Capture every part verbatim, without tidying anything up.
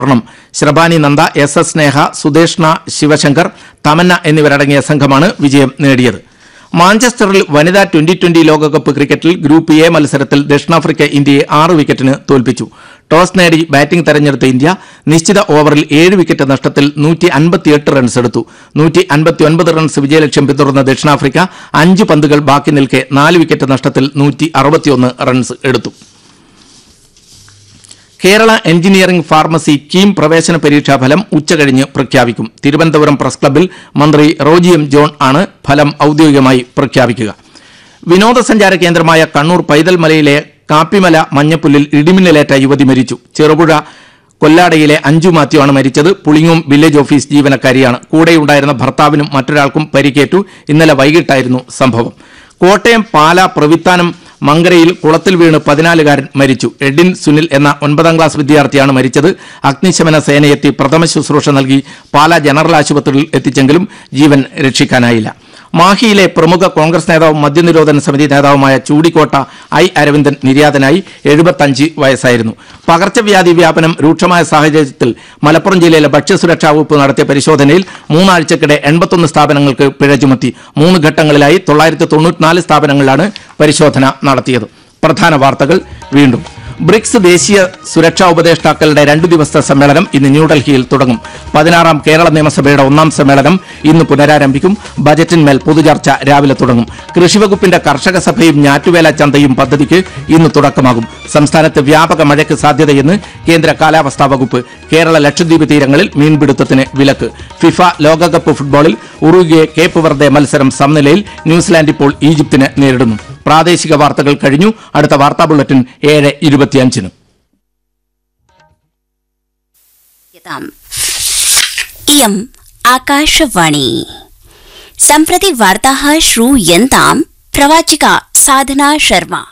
ശ്രബാനി Nanda, S S സ്നേഹ, സുദേഷ്ണ ശിവശങ്കർ, തമന്ന എന്നിവരടങ്ങിയ സംഘമാണ് വിജയം നേടിയത്. മാഞ്ചസ്റ്ററിൽ വനിതാ ട്വന്റി ട്വന്റി ലോകകപ്പ് ക്രിക്കറ്റിൽ ഗ്രൂപ്പ് എ മത്സരത്തിൽ ദക്ഷിണാഫ്രിക്ക ഇന്ത്യയെ ആറ് വിക്കറ്റിന് തോൽപ്പിച്ചു. ടോസ് നേടി ബാറ്റിംഗ് തെരഞ്ഞെടുത്ത ഇന്ത്യ നിശ്ചിത ഓവറിൽ ഏഴ് വിക്കറ്റ് നഷ്ടത്തിൽ നൂറ്റി അൻപത്തിയെട്ട് റൺസ് എടുത്തു. നൂറ്റി അൻപത്തിയൊൻപത് റൺസ് വിജയലക്ഷ്യം പിന്തുടർന്ന ദക്ഷിണാഫ്രിക്ക അഞ്ച് പന്തുകൾ ബാക്കി നിൽക്കെ നാല് വിക്കറ്റ് നഷ്ടത്തിൽ നൂറ്റി അറുപത്തിയൊന്ന് റൺസ് എടുത്തു. കേരള എഞ്ചിനീയറിംഗ് ഫാർമസി കീം പ്രവേശന പരീക്ഷാ ഫലം ഉച്ചകഴിഞ്ഞ് പ്രഖ്യാപിക്കും. തിരുവനന്തപുരം പ്രസ് ക്ലബ്ബിൽ മന്ത്രി റോജി എം ജോൺ ആണ് ഫലം ഔദ്യോഗികമായി പ്രഖ്യാപിക്കുക. വിനോദസഞ്ചാര കേന്ദ്രമായ കണ്ണൂർ പൈതൽമലയിലെ കാപ്പിമല മഞ്ഞപ്പുല്ലിൽ ഇടിമിന്നലേറ്റ യുവതി മരിച്ചു. ചെറുപുഴ കൊല്ലാടയിലെ അഞ്ജു മാത്യു ആണ് മരിച്ചത്. Pulingome village office ജീവനക്കാരിയാണ്. കൂടെയുണ്ടായിരുന്ന ഭർത്താവിനും മറ്റൊരാൾക്കും പരിക്കേറ്റു. ഇന്നലെ വൈകിട്ടായിരുന്നു സംഭവം. കോട്ടയം പാല പ്രവിത്താനം മങ്കരയിൽ കുളത്തിൽ വീണ് പതിനാലുകാരൻ മരിച്ചു. എഡിൻ സുനിൽ എന്ന ഒൻപതാം ക്ലാസ് വിദ്യാർത്ഥിയാണ് മരിച്ചത്. അഗ്നിശമന സേനയെത്തി പ്രഥമ ശുശ്രൂഷ നൽകി പാല ജനറൽ ആശുപത്രിയിൽ എത്തിച്ചെങ്കിലും ജീവൻ രക്ഷിക്കാനായില്ല. മാഹിയിലെ പ്രമുഖ കോൺഗ്രസ് നേതാവും മദ്യനിരോധന സമിതി നേതാവുമായ ചൂടിക്കോട്ട ഐ അരവിന്ദൻ നിര്യാതനായി. എഴുപത്തഞ്ച് വയസ്സായിരുന്നു. പകർച്ചവ്യാധി വ്യാപനം രൂക്ഷമായ സാഹചര്യത്തിൽ മലപ്പുറം ജില്ലയിലെ ഭക്ഷ്യസുരക്ഷാ വകുപ്പ് നടത്തിയ പരിശോധനയിൽ മൂന്നാഴ്ചക്കിടെ എൺപത്തൊന്ന് സ്ഥാപനങ്ങൾക്ക് പിഴ ചുമത്തി. മൂന്ന് ഘട്ടങ്ങളിലായി തൊള്ളായിരത്തി തൊണ്ണൂറ്റിനാല് സ്ഥാപനങ്ങളിലാണ് പരിശോധന നടത്തിയത്. പ്രധാന വാർത്തകൾ വീണ്ടും. ബ്രിക്സ് ദേശീയ സുരക്ഷാ ഉപദേഷ്ടാക്കളുടെ രണ്ടു ദിവസത്തെ സമ്മേളനം ഇന്ന് ന്യൂഡൽഹിയിൽ തുടങ്ങും. പതിനാറാം കേരള നിയമസഭയുടെ ഒന്നാം സമ്മേളനം ഇന്ന് പുനരാരംഭിക്കും. ബജറ്റിന്മേൽ പൊതുചർച്ച രാവിലെ തുടങ്ങും. കൃഷിവകുപ്പിന്റെ കർഷക സഭയും ഞാറ്റുവേല ചന്തയും പദ്ധതിക്ക് ഇന്ന് തുടക്കമാകും. സംസ്ഥാനത്ത് വ്യാപക മഴയ്ക്ക് സാധ്യതയെന്ന് കേന്ദ്ര കാലാവസ്ഥാ വകുപ്പ്. കേരള ലക്ഷദ്വീപ് തീരങ്ങളിൽ മീൻപിടുത്തത്തിന് വിലക്ക്. ഫിഫ ലോകകപ്പ് ഫുട്ബോളിൽ ഉറുഗ്വെ കേപ്പ് വെർദെ മത്സരം സമനിലയിൽ. ന്യൂസിലാൻഡ് ഇപ്പോൾ ഈജിപ്തിനെ നേരിടുന്നു. പ്രാദേശിക വാർത്തകൾ കഴിഞ്ഞു. അടുത്ത വാർത്താ ബുള്ളറ്റിൻ ഏഴ് ഇരുപത്തിയഞ്ചിന്. इयम् आकाशवाणी. सम्प्रति वार्ताः श्रूयन्ताम्. प्रवाचिका साधना शर्मा.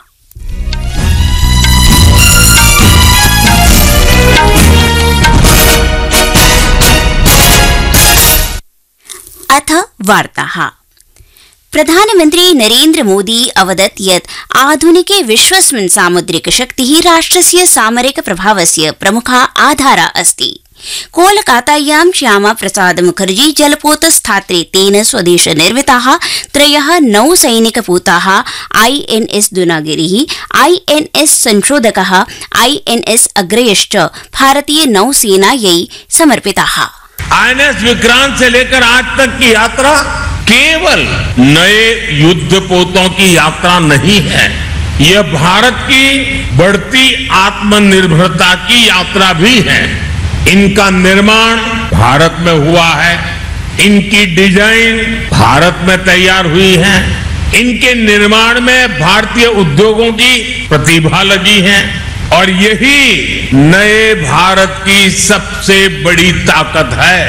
अथ वार्ताः. प्रधानमन्त्री नरेन्द्र मोदी अवदत् यत् आधुनिके विश्वस्मिन् सामुद्रिक शक्तिः राष्ट्रस्य सामरिक प्रभावस्य प्रमुखा आधारा अस्ति. कोलकातायां श्यामा प्रसाद मुखर्जी जलपोतस्थात्रे तेन स्वदेश निर्मिताः त्रयः नौसैनिकपोताः आईएनएस दुनागिरिः, आईएनएस संशोधकः, आईएनएस अग्रयश्च भारतीय नौसेनायै समर्पिताः. आईएनएस विक्रांत से लेकर आज तक की यात्रा केवल नए युद्धपोतों की यात्रा नहीं है, यह भारत की बढ़ती आत्मनिर्भरता की यात्रा भी है. इनका निर्माण भारत में हुआ है, इनकी डिजाइन भारत में तैयार हुई है, इनके निर्माण में भारतीय उद्योगों की प्रतिभा लगी है और यही नए भारत की सबसे बड़ी ताकत है.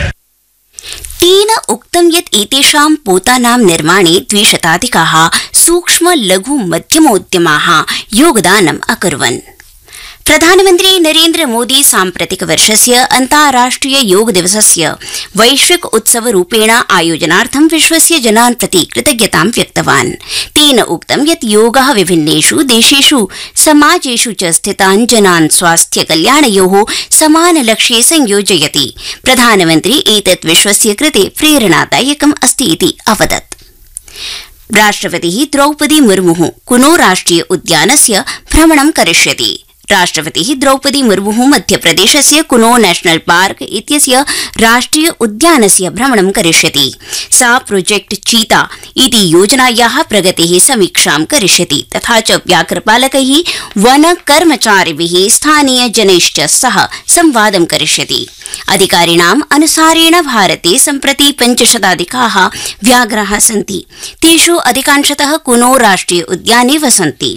तेन उक्तं यत् एतेषां पोतानां निर्माणे द्विशताधिकाः सूक्ष्म लघु मध्यमोद्यमाः योगदानम् अकुर्वन्. प्रधानमन्त्री नरेन्द्र मोदी साम्प्रतिक वर्षस्य अन्ताराष्ट्रिय योग दिवसस्य वैश्विक उत्सव रूपेण आयोजनार्थं विश्वस्य जनान् प्रति कृतज्ञतां व्यक्तवान्. तेन उक्तं यत् योगः विभिन्नेषु देशेषु समाजेषु च स्थितान् जनान् स्वास्थ्य कल्याणयोः समान लक्ष्ये संयोजयति. प्रधानमन्त्री एतत् विश्वस्य कृते प्रेरणादायकम् अस्ति इति अवदत्. राष्ट्रपतिः द्रौपदी मुर्मुः कुनो राष्ट्रिय उद्यानस्य भ्रमणं करिष्यति. राष्ट्रपतिः द्रौपदी मुर्मुः मध्यप्रदेशस्य कुनो नेशनल पार्क इत्यस्य राष्ट्रिय उद्यानस्य भ्रमणं करिष्यति. सा प्रोजेक्ट चीता इति योजनायाः प्रगतेः समीक्षां करिष्यति तथा च व्याघ्रपालकैः, वनकर्मचारिभिः, स्थानीयजनैश्च सह संवादं करिष्यति. अधिकारिणाम् अनुसारेण भारते सम्प्रति पञ्चशताधिकाः व्याघ्राः सन्ति. तेषु अधिकांशतः कुनो राष्ट्रिय उद्याने वसन्ति.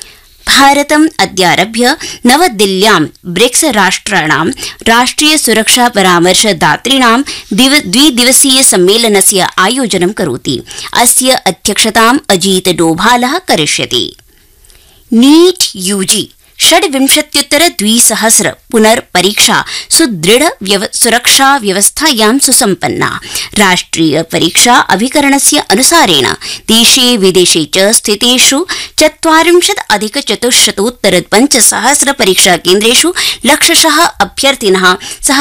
भारतम् अद्यारभ्य नवदिल्ल्यां ब्रिक्स राष्ट्राणां राष्ट्रिय सुरक्षा परामर्शदातॄणां दिव द्विदिवसीय सम्मेलनस्य आयोजनं करोति. अस्य अध्यक्षताम् अजीत डोभालः करिष्यति. नीट यूजी षड्विंशत्युत्तर द्विसहस्र पुनर्परीक्षा सुदृढ़ व्यव, सुरक्षा व्यवस्थायां सुसम्पन्ना। राष्ट्रिय परीक्षा अभिकरणस्य अनुसारेण देशे विदेशे च स्थितेषु चत्वारिंशत् अधिक चतुश्शतोत्तर पञ्चसहस्र परीक्षा केन्द्रेषु लक्षशः अभ्यर्थिनः